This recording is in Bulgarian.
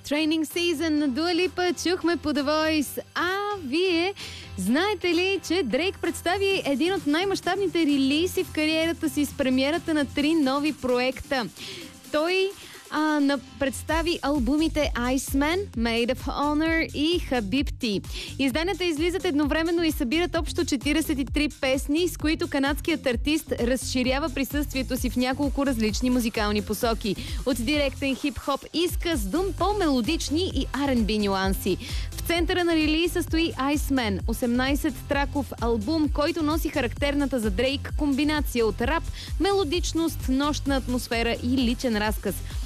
Training Season на Dua Lipa чухме по The Voice. А вие знаете ли, че Дрейк представи един от най-мащабните релизи в кариерата си с премиерата на 3 нови проекта? Той представи албумите Iceman, Made of Honor и Habibti. Изданията излизат едновременно и събират общо 43 песни, с които канадският артист разширява присъствието си в няколко различни музикални посоки. От директен хип-хоп изказ до по-мелодични и R&B нюанси. В центъра на релиза стои Iceman, 18-траков албум, който носи характерната за Дрейк комбинация от рап, мелодичност, нощна атмосфера и личен разказ.